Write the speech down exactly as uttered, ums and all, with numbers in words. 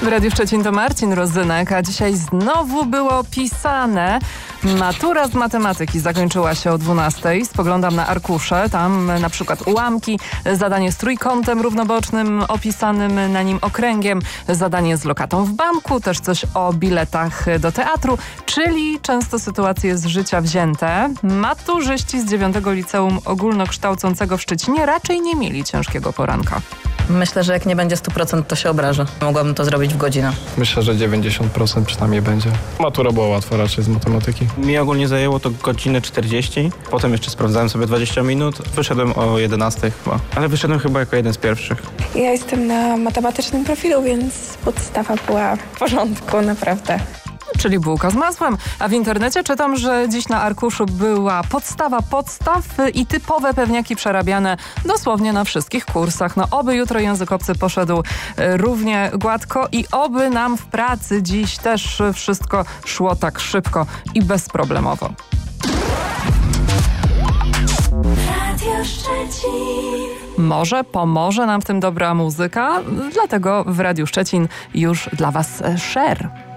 W Radiu Szczecin to Marcin Rozynek, a dzisiaj znowu było pisane. Matura z matematyki zakończyła się o dwunastej. Spoglądam na arkusze, tam na przykład ułamki, zadanie z trójkątem równobocznym opisanym na nim okręgiem, zadanie z lokatą w banku, też coś o biletach do teatru, czyli często sytuacje z życia wzięte. Maturzyści z dziewiątego Liceum Ogólnokształcącego w Szczecinie raczej nie mieli ciężkiego poranka. Myślę, że jak nie będzie stu procent, to się obrażę. Mogłabym to zrobić w godzinę. Myślę, że dziewięćdziesiąt procent przynajmniej będzie. Matura była łatwa raczej z matematyki. Mi ogólnie zajęło to godzinę czterdzieści. Potem jeszcze sprawdzałem sobie dwadzieścia minut. Wyszedłem o jedenastej chyba. Ale wyszedłem chyba jako jeden z pierwszych. Ja jestem na matematycznym profilu, więc podstawa była w porządku, naprawdę. Czyli bułka z masłem. A w internecie czytam, że dziś na arkuszu była podstawa podstaw i typowe pewniaki przerabiane dosłownie na wszystkich kursach. No oby jutro językowcy poszedł równie gładko i oby nam w pracy dziś też wszystko szło tak szybko i bezproblemowo. Radio Szczecin. Może pomoże nam w tym dobra muzyka, dlatego w Radiu Szczecin już dla Was Cher.